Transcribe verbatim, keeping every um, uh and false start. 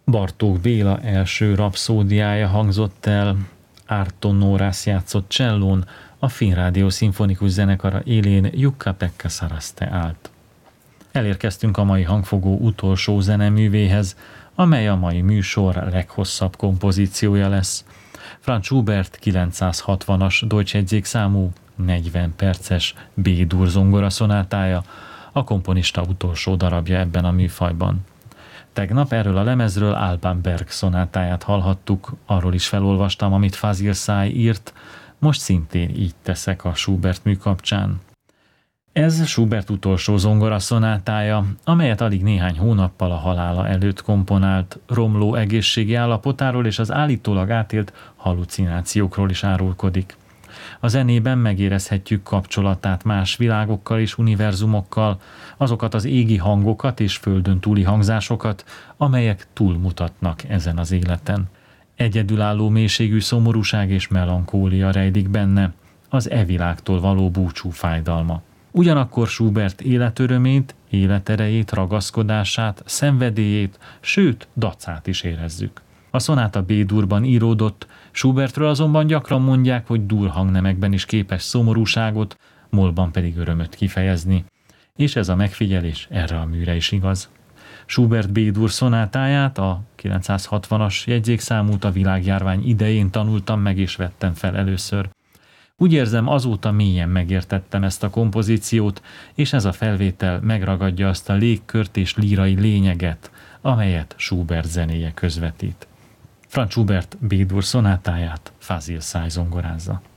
Bartók Béla első rapszódiája hangzott el, Árton Nórász játszott csellón, a Finrádió szimfonikus zenekara élén Jukka-Pekka Saraste állt. Elérkeztünk a mai hangfogó utolsó zeneművéhez, amely a mai műsor leghosszabb kompozíciója lesz. Franz Schubert kilencszázhatvanas Deutsche egyzékszámú negyven perces B-dur zongora szonátája, a komponista utolsó darabja ebben a műfajban. Tegnap erről a lemezről Alban Berg szonátáját hallhattuk, arról is felolvastam, amit Fazil Say írt, most szintén így teszek a Schubert mű kapcsán. Ez Schubert utolsó zongora szonátája, amelyet alig néhány hónappal a halála előtt komponált, romló egészségi állapotáról és az állítólag átélt hallucinációkról is árulkodik. A zenében megérezhetjük kapcsolatát más világokkal és univerzumokkal, azokat az égi hangokat és földön túli hangzásokat, amelyek túlmutatnak ezen az életen. Egyedülálló mélységű szomorúság és melankólia rejlik benne, az e világtól való búcsú fájdalma. Ugyanakkor Schubert életörömét, életerejét, ragaszkodását, szenvedélyét, sőt, dacát is érezzük. A szonáta B-durban íródott, Schubertről azonban gyakran mondják, hogy dur hangnemekben is képes szomorúságot, molban pedig örömöt kifejezni. És ez a megfigyelés erre a műre is igaz. Schubert B-dur szonátáját, a kilencszázhatvanas jegyzékszámút a világjárvány idején tanultam meg és vettem fel először. Úgy érzem, azóta mélyen megértettem ezt a kompozíciót, és ez a felvétel megragadja azt a légkört és lírai lényeget, amelyet Schubert zenéje közvetít. Franz Schubert B-dur szonátáját Fazil Say zongorázza.